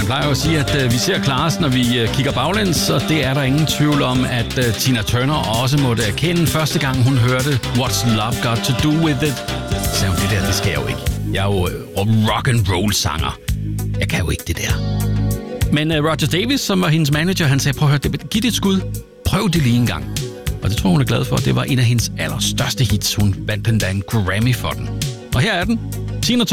Man plejer jo at sige, at vi ser klarest, når vi kigger baglæns, og det er der ingen tvivl om, at Tina Turner også måtte erkende første gang, hun hørte What's Love Got To Do With It. Så sagde hun, det skal jeg jo ikke. Jeg er jo rock and roll sanger. Jeg kan jo ikke det der. Men Roger Davis, som var hendes manager, han sagde, prøv at høre, giv det et skud. Prøv det lige en gang. Og det tror hun er glad for. Det var en af hendes allerstørste hits. Hun vandt endda en Grammy for den. Og her er den. Tina Turner.